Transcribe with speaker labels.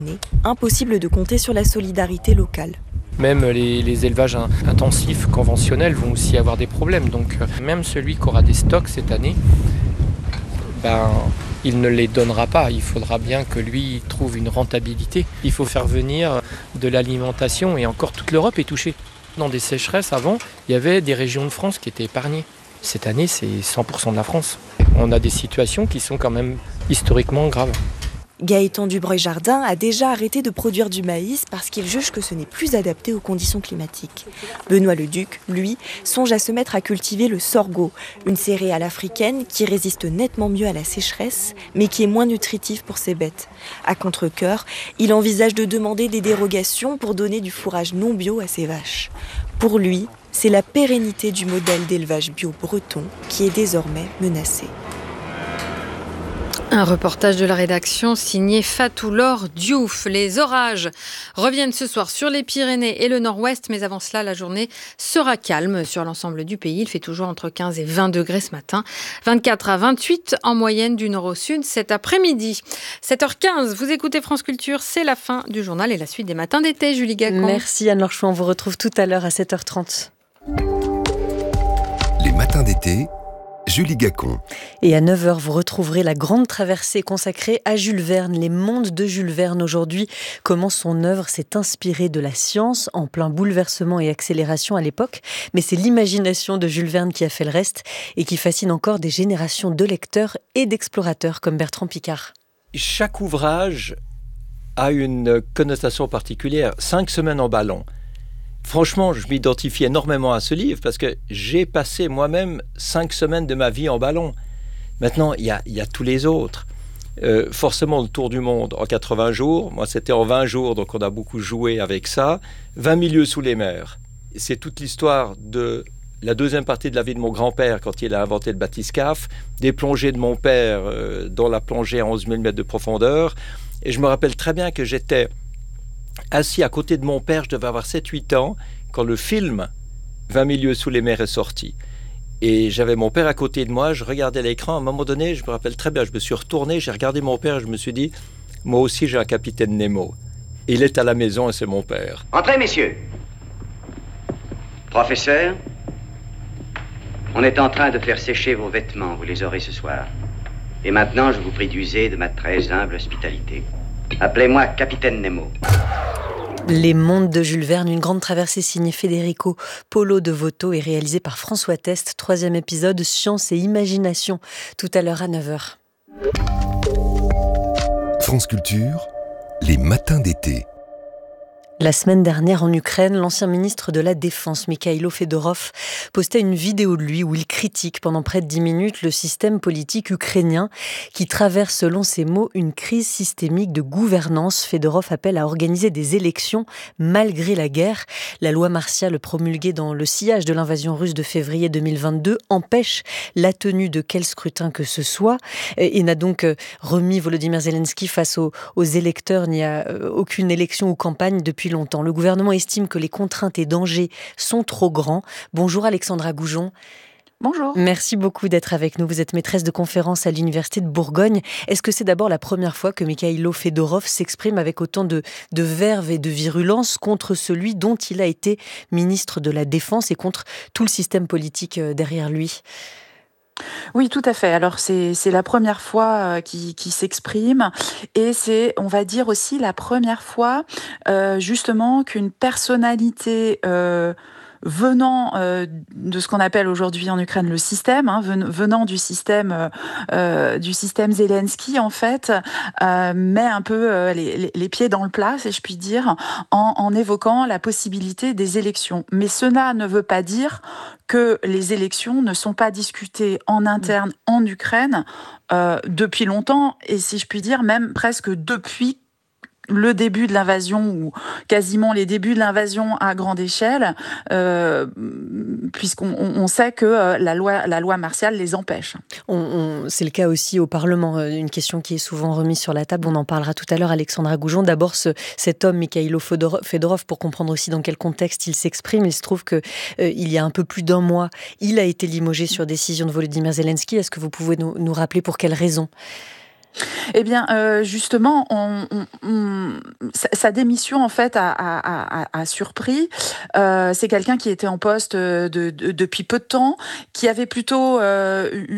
Speaker 1: Impossible de compter sur la solidarité locale.
Speaker 2: Même les élevages intensifs conventionnels vont aussi avoir des problèmes. Donc même celui qui aura des stocks cette année, il ne les donnera pas. Il faudra bien que lui trouve une rentabilité. Il faut faire venir de l'alimentation et encore toute l'Europe est touchée. Dans des sécheresses avant, il y avait des régions de France qui étaient épargnées. Cette année, c'est 100% de la France. On a des situations qui sont quand même historiquement graves.
Speaker 1: Gaëtan Dubreuil-Jardin a déjà arrêté de produire du maïs parce qu'il juge que ce n'est plus adapté aux conditions climatiques. Benoît Leduc, lui, songe à se mettre à cultiver le sorgho, une céréale africaine qui résiste nettement mieux à la sécheresse, mais qui est moins nutritive pour ses bêtes. À contre-cœur, il envisage de demander des dérogations pour donner du fourrage non bio à ses vaches. Pour lui, c'est la pérennité du modèle d'élevage bio breton qui est désormais menacée.
Speaker 3: Un reportage de la rédaction signé Fatou Laure Diouf. Les orages reviennent ce soir sur les Pyrénées et le Nord-Ouest, mais avant cela, la journée sera calme sur l'ensemble du pays. Il fait toujours entre 15 et 20 degrés ce matin, 24 à 28 en moyenne du nord au sud cet après-midi. 7h15, vous écoutez France Culture, c'est la fin du journal et la suite des matins d'été. Julie Gacon.
Speaker 4: Merci Anne-Laure Chouin, on vous retrouve tout à l'heure à 7h30.
Speaker 5: Les matins d'été, Julie Gacon.
Speaker 4: Et à 9h, vous retrouverez la grande traversée consacrée à Jules Verne. Les mondes de Jules Verne aujourd'hui. Comment son œuvre s'est inspirée de la science en plein bouleversement et accélération à l'époque. Mais c'est l'imagination de Jules Verne qui a fait le reste et qui fascine encore des générations de lecteurs et d'explorateurs comme Bertrand Piccard.
Speaker 6: Chaque ouvrage a une connotation particulière. 5 semaines en ballon. Franchement, je m'identifie énormément à ce livre parce que j'ai passé moi-même 5 semaines de ma vie en ballon. Maintenant, il y a tous les autres. Forcément, le tour du monde en 80 jours. Moi, c'était en 20 jours, donc on a beaucoup joué avec ça. 20 milieux sous les mers. C'est toute l'histoire de la deuxième partie de la vie de mon grand-père quand il a inventé le bathyscaphe, des plongées de mon père, dont la plongée à 11 000 mètres de profondeur. Et je me rappelle très bien que j'étais assis à côté de mon père, je devais avoir 7-8 ans, quand le film 20 milieux sous les mers est sorti. Et j'avais mon père à côté de moi, je regardais l'écran, à un moment donné, je me rappelle très bien, je me suis retourné, j'ai regardé mon père et je me suis dit, moi aussi j'ai un capitaine Nemo. Il est à la maison et c'est mon père.
Speaker 7: Entrez, messieurs. Professeur, on est en train de faire sécher vos vêtements, vous les aurez ce soir. Et maintenant, je vous prie d'user de ma très humble hospitalité. Appelez-moi Capitaine Nemo.
Speaker 4: Les mondes de Jules Verne, une grande traversée signée Federico Polo de Voto et réalisée par François Test. 3e épisode, Science et Imagination, tout à l'heure à 9h.
Speaker 5: France Culture, les matins d'été.
Speaker 4: La semaine dernière en Ukraine, l'ancien ministre de la Défense, Mikhaïlo Fedorov, postait une vidéo de lui où il critique pendant près de 10 minutes le système politique ukrainien qui traverse, selon ses mots, une crise systémique de gouvernance. Fedorov appelle à organiser des élections malgré la guerre. La loi martiale promulguée dans le sillage de l'invasion russe de février 2022 empêche la tenue de quel scrutin que ce soit et n'a donc remis Volodymyr Zelensky face aux électeurs. Il n'y a aucune élection ou campagne depuis longtemps. Le gouvernement estime que les contraintes et dangers sont trop grands. Bonjour Alexandra Goujon.
Speaker 8: Bonjour.
Speaker 4: Merci beaucoup d'être avec nous. Vous êtes maîtresse de conférences à l'Université de Bourgogne. Est-ce que c'est d'abord la première fois que Mikhaïlo Fedorov s'exprime avec autant de verve et de virulence contre celui dont il a été ministre de la Défense et contre tout le système politique derrière lui ?
Speaker 8: Oui, tout à fait. Alors, c'est la première fois qu'il s'exprime et c'est, on va dire aussi, la première fois justement qu'une personnalité venant de ce qu'on appelle aujourd'hui en Ukraine le système, venant du système Zelensky, en fait, met un peu les pieds dans le plat, si je puis dire, en évoquant la possibilité des élections. Mais cela ne veut pas dire que les élections ne sont pas discutées en interne en Ukraine depuis longtemps, et si je puis dire, même presque depuis le début de l'invasion, ou quasiment les débuts de l'invasion à grande échelle, puisqu'on sait que la loi martiale les empêche.
Speaker 4: C'est le cas aussi au Parlement, une question qui est souvent remise sur la table, on en parlera tout à l'heure, Alexandra Goujon. D'abord, cet homme, Mikhaïlo Fedorov, pour comprendre aussi dans quel contexte il s'exprime, il se trouve qu'il y a un peu plus d'un mois, il a été limogé sur décision de Volodymyr Zelensky. Est-ce que vous pouvez nous rappeler pour quelles raisons ?
Speaker 8: Eh bien, justement, sa démission en fait a surpris. C'est quelqu'un qui était en poste depuis peu de temps, qui avait plutôt